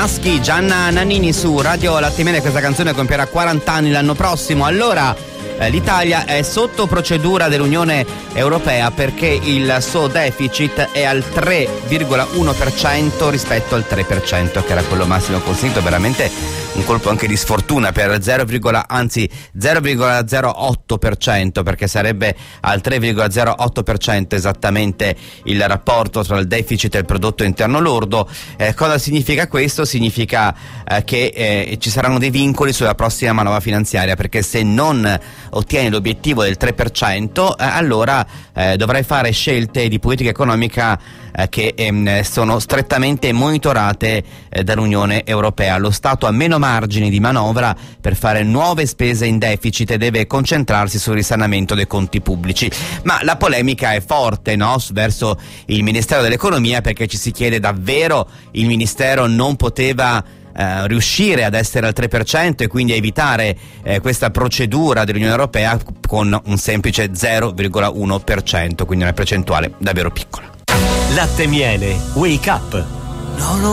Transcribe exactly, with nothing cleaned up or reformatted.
Maschi, Gianna Nannini su Radio Latte e Miele. Questa canzone compierà quaranta anni l'anno prossimo. Allora, eh, l'Italia è sotto procedura dell'Unione Europea perché il suo deficit è al tre virgola uno per cento rispetto al tre per cento che era quello massimo consentito. Veramente un colpo anche di sfortuna per zero, anzi zero virgola zero otto per cento, perché sarebbe al tre virgola zero otto per cento esattamente il rapporto tra il deficit e il prodotto interno lordo. Eh, cosa significa questo? Significa eh, che eh, ci saranno dei vincoli sulla prossima manovra finanziaria, perché se non ottieni l'obiettivo del tre per cento eh, allora eh, dovrai fare scelte di politica economica eh, che ehm, sono strettamente monitorate eh, dall'Unione Europea. Lo Stato ha meno margini di manovra per fare nuove spese in deficit e deve concentrarsi sul risanamento dei conti pubblici. Ma la polemica è forte, no? Verso il Ministero dell'Economia, perché ci si chiede: davvero il Ministero non poteva eh, riuscire ad essere al tre per cento e quindi a evitare eh, questa procedura dell'Unione Europea con un semplice zero virgola uno per cento, quindi una percentuale davvero piccola. Latte e Miele, Wake Up. No, no.